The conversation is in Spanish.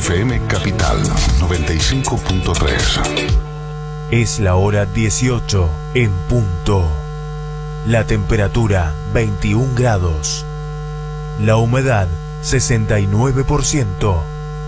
FM Capital 95.3. Es la hora 18 en punto. La temperatura 21 grados. La humedad 69%.